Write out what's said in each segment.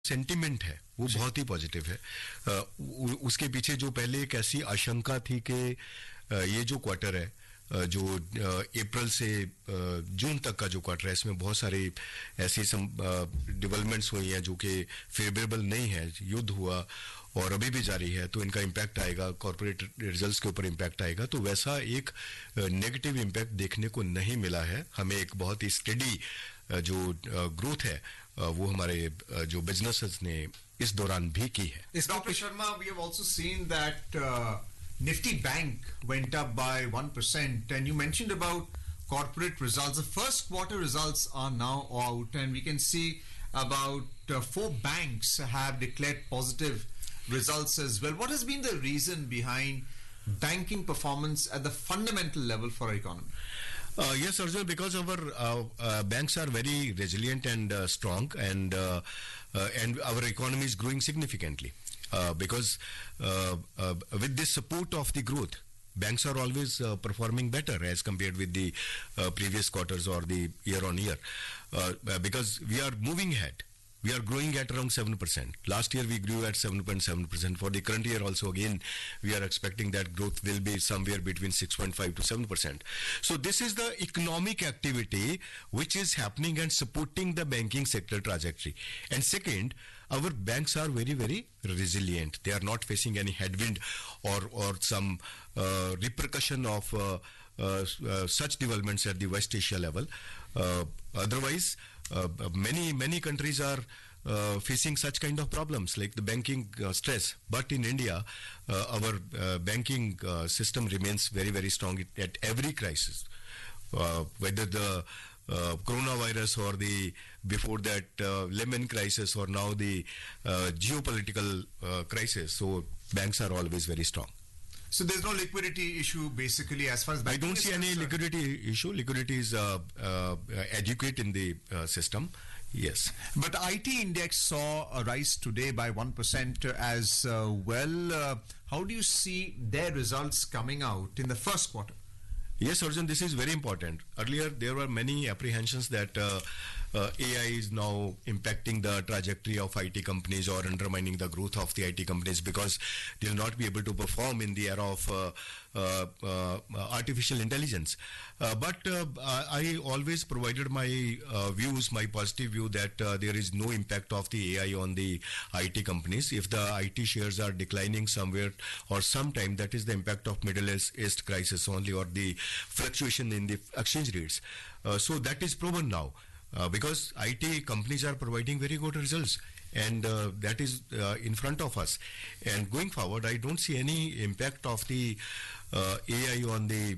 Sentiment है वो बहुत ही पॉजिटिव है. उसके पीछे जो पहले एक ऐसी आशंका थी कि ये जो क्वार्टर है, जो अप्रैल से जून तक का जो क्वार्टर है, इसमें बहुत सारी ऐसी डेवलपमेंट्स हुई हैं जो कि फेवरेबल नहीं है. युद्ध हुआ और अभी भी जारी है, तो इनका इम्पैक्ट आएगा, कॉर्पोरेट रिजल्ट्स के ऊपर इम्पैक्ट आएगा. तो वैसा एक नेगेटिव इम्पैक्ट देखने को नहीं मिला है. हमें एक बहुत ही स्टेडी जो ग्रोथ है वो हमारे जो बिजनेसेस ने इस दौरान भी की है. Dr. Sharma, we have also seen that Nifty Bank went up by 1%, and you mentioned about corporate results. The first quarter results are now out, and we can see about 4 banks have declared positive results as well. What has been the reason behind banking performance at the fundamental level for our economy? Yes, Arjun, because our banks are very resilient and strong, and our economy is growing significantly. Because with the support of the growth, banks are always performing better as compared with the previous quarters or the year on year. Because we are moving ahead. We are growing at around 7%. Last year we grew at 7.7%. For the current year also, again, we are expecting that growth will be somewhere between 6.5 to 7%. So this is the economic activity which is happening and supporting the banking sector trajectory. And second, our banks are very, very resilient. They are not facing any headwind or some repercussion of such developments at the West Asia level. Otherwise, many countries are facing such kind of problems like the banking stress. But in India, our banking system remains very, very strong at every crisis. Whether the coronavirus or the before that Lehman crisis or now the geopolitical crisis. So banks are always very strong. So there's no liquidity issue basically as far as I don't see any liquidity issue. Liquidity is adequate in the system. Yes. But the IT index saw a rise today by 1% as well. How do you see their results coming out in the first quarter? Yes, Arjun, this is very important. Earlier, there were many apprehensions that AI is now impacting the trajectory of IT companies or undermining the growth of the IT companies because they will not be able to perform in the era of artificial intelligence. But I always provided my views, my positive view that there is no impact of the AI on the IT companies. If the IT shares are declining somewhere or sometime, that is the impact of Middle East crisis only or the fluctuation in the exchange rates. So that is proven now because IT companies are providing very good results and that is in front of us. And going forward, I don't see any impact of the AI on the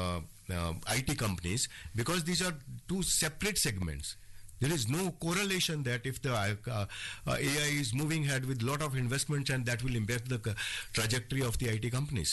IT companies because these are two separate segments. There is no correlation that if the AI is moving ahead with a lot of investments and that will impact the trajectory of the IT companies.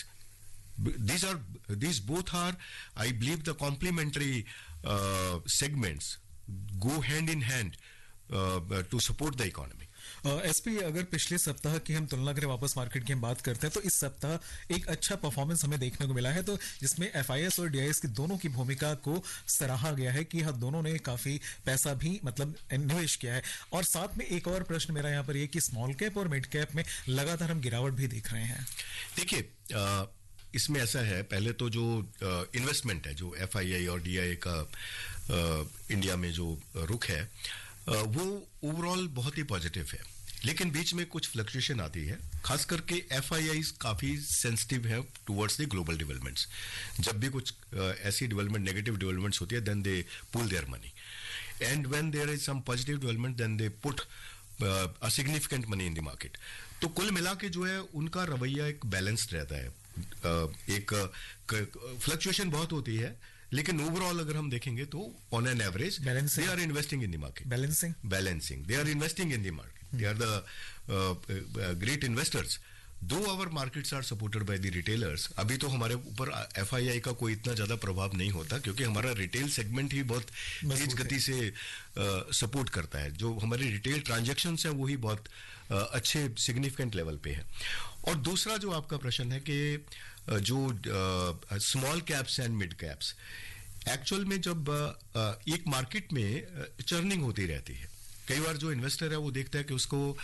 These both are, I believe, the complementary segments go hand in hand to support the economy. SP, अगर पिछले सप्ताह की हम तुलना करें, वापस market की हम बात करते हैं, तो इस सप्ताह एक अच्छा परफॉर्मेंस हमें देखने को मिला है, तो जिसमें एफआईएस और डीआईएस की दोनों की भूमिका को सराहा गया है कि दोनों ने काफी पैसा भी मतलब निवेश किया है. और साथ में एक और प्रश्न मेरा यहाँ पर ये कि स्मॉल कैप और मिड कैप में लगातार हम गिरावट भी देख रहे हैं. देखिए, इसमें ऐसा है, पहले तो जो इन्वेस्टमेंट है, जो एफआईआई और डीआईए का इंडिया में जो रुख है, वो ओवरऑल बहुत ही पॉजिटिव है. लेकिन बीच में कुछ फ्लक्चुएशन आती है, खास करके एफआईआई काफी सेंसिटिव है टुवर्ड्स द ग्लोबल डेवलपमेंट्स. जब भी कुछ ऐसी डेवलपमेंट, नेगेटिव डेवलपमेंट्स होती है, then they pull their money, and when there is some positive development then they put a significant money in the market. तो कुल मिला के जो है उनका रवैया एक बैलेंस्ड रहता है. एक फ्लक्चुएशन बहुत होती है, लेकिन ओवरऑल अगर हम देखेंगे तो on an average they are investing in the market. Balancing they are investing in the market. They are the great investors. दो our markets are supported by the retailers. अभी तो हमारे ऊपर एफआईआई का कोई इतना ज्यादा प्रभाव नहीं होता क्योंकि हमारा रिटेल सेगमेंट ही बहुत तेज गति से सपोर्ट करता है. जो हमारे रिटेल ट्रांजैक्शंस हैं वो ही बहुत अच्छे सिग्निफिकेंट लेवल पे है. और दूसरा जो आपका प्रश्न है कि जो small caps and mid caps, actual में जब एक मार्केट में चर्निंग होती रहती है, कई बार जो इन्वेस्टर है वो देखता है कि उसको